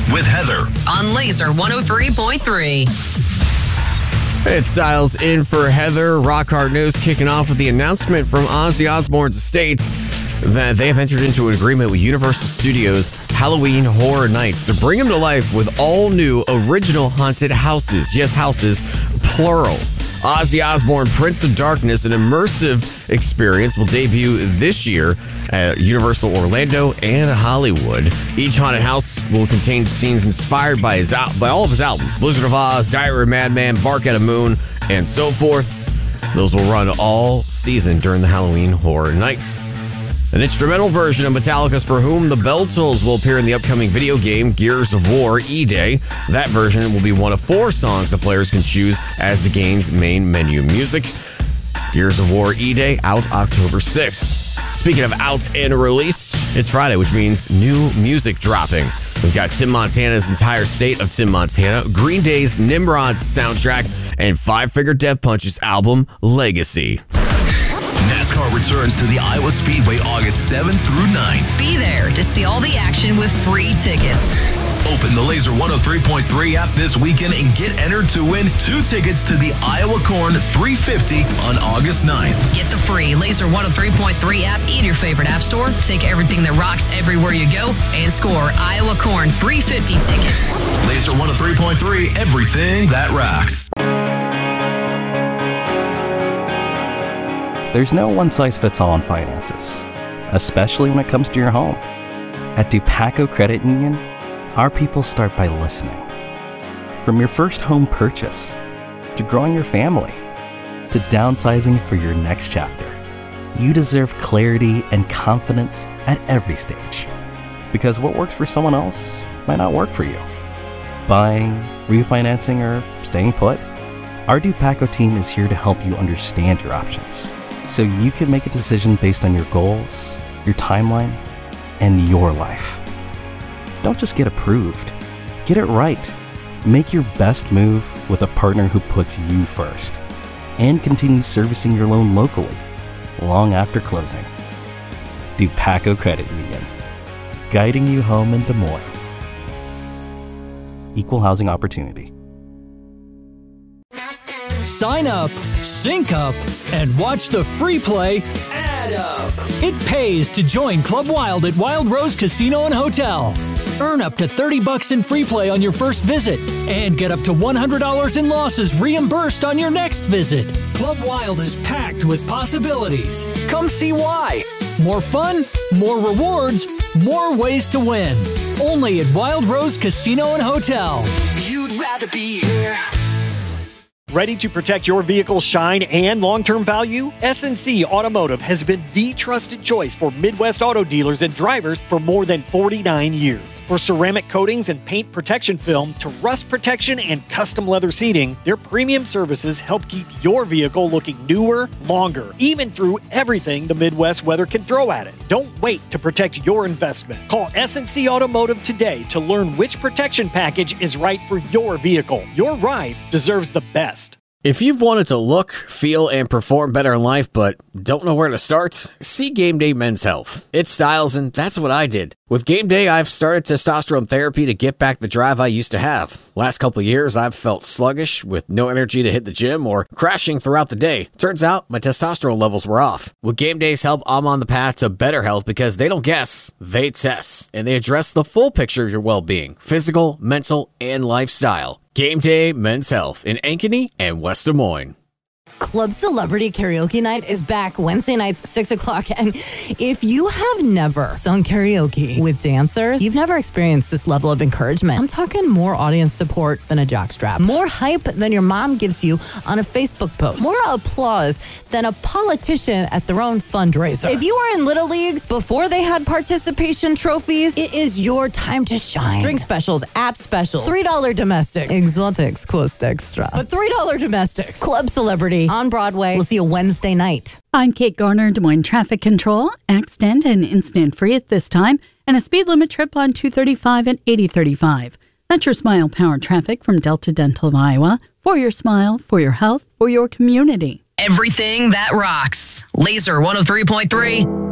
with Heather on Laser 103.3. It's Styles in for Heather. Rock Hard News kicking off with the announcement from Ozzy Osbourne's estate that they have entered into an agreement with Universal Studios Halloween Horror Nights to bring them to life with all new original haunted houses. Yes, houses, plural. Ozzy Osbourne Prince of Darkness, an immersive experience, will debut this year at Universal Orlando and Hollywood. Each haunted house will contain scenes inspired by all of his albums: Blizzard of Oz, Diary of a Madman, Bark at a Moon, and so forth. Those will run all season during the Halloween Horror Nights. An instrumental version of Metallica's For Whom the Bell Tolls will appear in the upcoming video game Gears of War E-Day. That version will be one of 4 songs the players can choose as the game's main menu music. Gears of War E-Day out October 6th. Speaking of out and released, it's Friday, which means new music dropping. We've got Tim Montana's Entire State of Tim Montana, Green Day's Nimrod soundtrack, and Five Finger Death Punch's album Legacy. NASCAR returns to the Iowa Speedway August 7th through 9th. Be there to see all the action with free tickets. Open the Laser 103.3 app this weekend and get entered to win 2 tickets to the Iowa Corn 350 on August 9th. Get the free Laser 103.3 app in your favorite app store. Take everything that rocks everywhere you go and score Iowa Corn 350 tickets. Laser 103.3, everything that rocks. There's no one-size-fits-all on finances, especially when it comes to your home. At Dupaco Credit Union, our people start by listening. From your first home purchase, to growing your family, to downsizing for your next chapter, you deserve clarity and confidence at every stage. Because what works for someone else might not work for you. Buying, refinancing, or staying put, our Dupaco team is here to help you understand your options, so you can make a decision based on your goals, your timeline, and your life. Don't just get approved. Get it right. Make your best move with a partner who puts you first and continues servicing your loan locally long after closing. Dupaco Credit Union, guiding you home in Des Moines. Equal housing opportunity. Sign up, sync up, and watch the free play add up. It pays to join Club Wild at Wild Rose Casino and Hotel. Earn up to $30 in free play on your first visit and get up to $100 in losses reimbursed on your next visit. Club Wild is packed with possibilities. Come see why. More fun, more rewards, more ways to win. Only at Wild Rose Casino and Hotel. You'd rather be here. Ready to protect your vehicle's shine and long-term value? SNC Automotive has been the trusted choice for Midwest auto dealers and drivers for more than 49 years. For ceramic coatings and paint protection film to rust protection and custom leather seating, their premium services help keep your vehicle looking newer, longer, even through everything the Midwest weather can throw at it. Don't wait to protect your investment. Call SNC Automotive today to learn which protection package is right for your vehicle. Your ride deserves the best. If you've wanted to look, feel, and perform better in life but don't know where to start, see Game Day Men's Health. It's Styles, and that's what I did. With Game Day, I've started testosterone therapy to get back the drive I used to have. Last couple of years, I've felt sluggish with no energy to hit the gym or crashing throughout the day. Turns out, my testosterone levels were off. With Game Day's help, I'm on the path to better health because they don't guess, they test. And they address the full picture of your well-being, physical, mental, and lifestyle. Game Day Men's Health in Ankeny and West Des Moines. Club Celebrity Karaoke Night is back Wednesday nights, 6 o'clock. And if you have never sung karaoke with dancers, you've never experienced this level of encouragement. I'm talking more audience support than a jockstrap, more hype than your mom gives you on a Facebook post, more applause than a politician at their own fundraiser. If you were in Little League before they had participation trophies, it is your time to shine. Drink specials, app specials, $3 domestic, exotics cost extra, but $3 domestics. Club Celebrity on Broadway. We'll see you Wednesday night. I'm Kate Garner, Des Moines Traffic Control. Accident and incident free at this time, and a speed limit trip on 235 and 8035. That's your Smile Power traffic from Delta Dental of Iowa. For your smile, for your health, for your community. Everything that rocks. Laser 103.3.